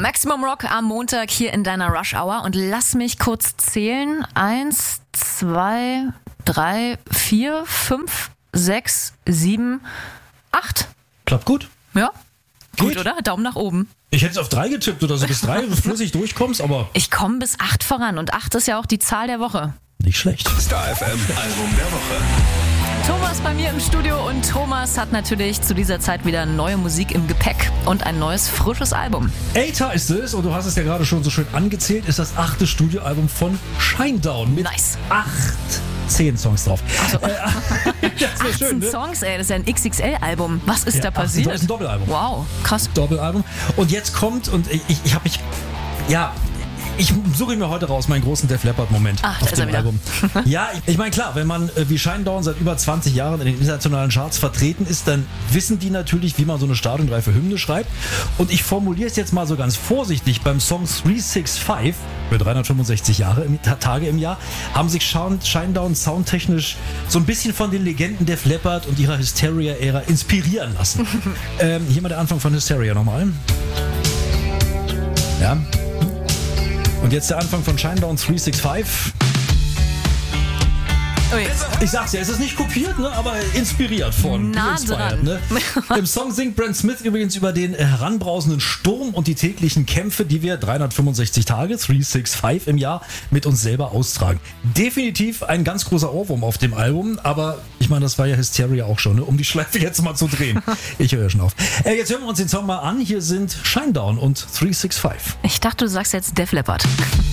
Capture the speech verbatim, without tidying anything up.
Maximum Rock am Montag hier in deiner Rush Hour und lass mich kurz zählen. Eins, zwei, drei, vier, fünf, sechs, sieben, acht. Klappt gut. Ja, gut, Geht. oder? Daumen nach oben. Ich hätte es auf drei getippt oder so bis drei flüssig durchkommst, aber Ich komme bis acht voran und acht ist ja auch die Zahl der Woche. nicht schlecht. Star F M Album der Woche. Thomas bei mir im Studio und Thomas hat natürlich zu dieser Zeit wieder neue Musik im Gepäck und ein neues, frisches Album. Eita ist es, und du hast es ja gerade schon so schön angezählt, ist das achte Studioalbum von Shinedown mit Nice. acht, zehn Songs drauf. Also, Äh, das wäre achtzehn schön, ne? Songs, ey, das ist ja ein X X L-Album. Was ist Ja, da achtzehn passiert? Das ist ein Doppelalbum. Wow, krass. Doppelalbum. Und jetzt kommt, und ich, ich, ich habe mich, ja, ich suche mir heute raus, meinen großen Def Leppard-Moment Ach, da auf ist er dem wieder. Album. Ja, ich, ich meine, klar, wenn man äh, wie Shinedown seit über zwanzig Jahren in den internationalen Charts vertreten ist, dann wissen die natürlich, wie man so eine stadionreife Hymne schreibt. Und ich formuliere es jetzt mal so ganz vorsichtig. Beim Song drei sechs fünf, für dreihundertfünfundsechzig Jahre im, Tage im Jahr, haben sich Shinedown soundtechnisch so ein bisschen von den Legenden Def Leppard und ihrer Hysteria-Ära inspirieren lassen. ähm, hier mal der Anfang von Hysteria nochmal. Ja. Und jetzt der Anfang von Shinedown drei sechs fünf. Ui. Ich sag's ja, es ist nicht kopiert, ne, aber inspiriert von. Nah inspired, dran. ne? Im Song singt Brent Smith übrigens über den heranbrausenden Sturm und die täglichen Kämpfe, die wir dreihundertfünfundsechzig Tage, drei sechs fünf im Jahr, mit uns selber austragen. Definitiv ein ganz großer Ohrwurm auf dem Album, aber ich meine, das war ja Hysteria auch schon, ne, um die Schleife jetzt mal zu drehen. Ich höre schon auf. Äh, jetzt hören wir uns den Song mal an. Hier sind Shinedown und drei sechs fünf. Ich dachte, du sagst jetzt Def Leppard.